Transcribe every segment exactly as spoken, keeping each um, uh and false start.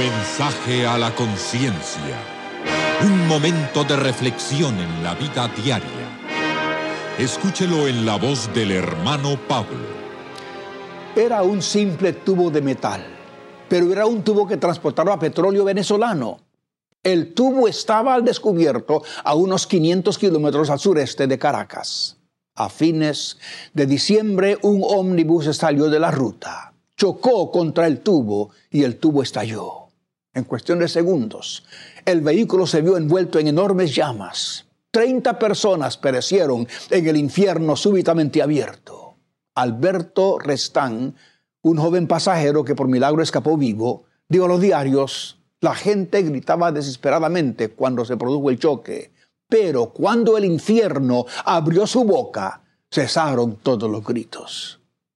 Mensaje a la conciencia. Un momento de reflexión en la vida diaria. Escúchelo en la voz del hermano Pablo. Era un simple tubo de metal, pero era un tubo que transportaba petróleo venezolano. El tubo estaba al descubierto a unos quinientos kilómetros al sureste de Caracas. A fines de diciembre, un ómnibus salió de la ruta, chocó contra el tubo y el tubo estalló. En cuestión de segundos, el vehículo se vio envuelto en enormes llamas. Treinta personas perecieron en el infierno súbitamente abierto. Alberto Restán, un joven pasajero que por milagro escapó vivo, dijo a los diarios: la gente gritaba desesperadamente cuando se produjo el choque, pero cuando el infierno abrió su boca, cesaron todos los gritos.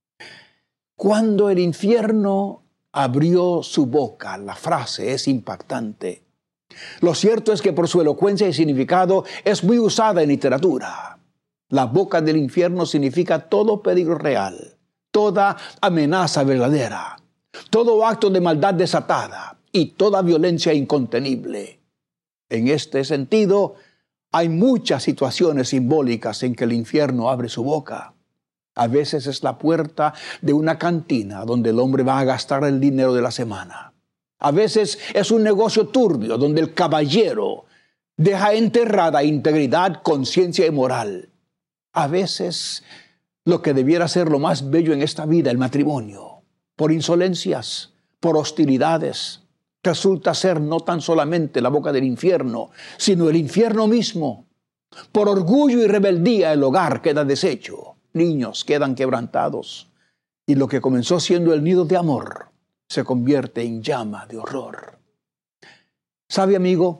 Cuando el infierno abrió su boca, la frase es impactante. Lo cierto es que por su elocuencia y significado es muy usada en literatura. La boca del infierno significa todo peligro real, toda amenaza verdadera, todo acto de maldad desatada y toda violencia incontenible. En este sentido, hay muchas situaciones simbólicas en que el infierno abre su boca. A veces es la puerta de una cantina donde el hombre va a gastar el dinero de la semana. A veces es un negocio turbio donde el caballero deja enterrada integridad, conciencia y moral. A veces lo que debiera ser lo más bello en esta vida, el matrimonio, por insolencias, por hostilidades, resulta ser no tan solamente la boca del infierno, sino el infierno mismo. Por orgullo y rebeldía el hogar queda deshecho. Niños quedan quebrantados y lo que comenzó siendo el nido de amor se convierte en llama de horror. ¿Sabe, amigo?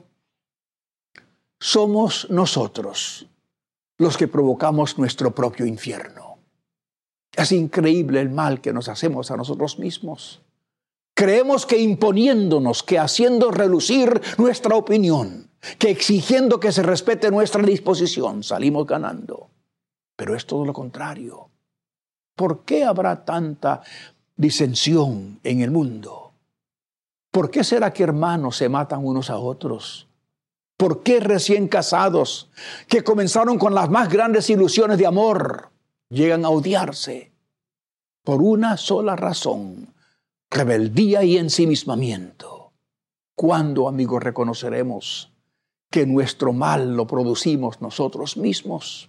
Somos nosotros los que provocamos nuestro propio infierno. Es increíble el mal que nos hacemos a nosotros mismos. Creemos que imponiéndonos, que haciendo relucir nuestra opinión, que exigiendo que se respete nuestra disposición, salimos ganando. Pero es todo lo contrario. ¿Por qué habrá tanta disensión en el mundo? ¿Por qué será que hermanos se matan unos a otros? ¿Por qué recién casados, que comenzaron con las más grandes ilusiones de amor, llegan a odiarse? Por una sola razón: rebeldía y ensimismamiento. ¿Cuándo, amigos, reconoceremos que nuestro mal lo producimos nosotros mismos?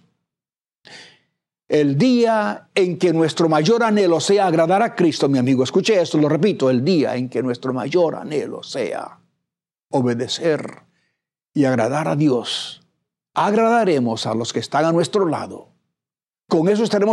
El día en que nuestro mayor anhelo sea agradar a Cristo, mi amigo, escuche esto, lo repito, el día en que nuestro mayor anhelo sea obedecer y agradar a Dios, agradaremos a los que están a nuestro lado. Con eso estaremos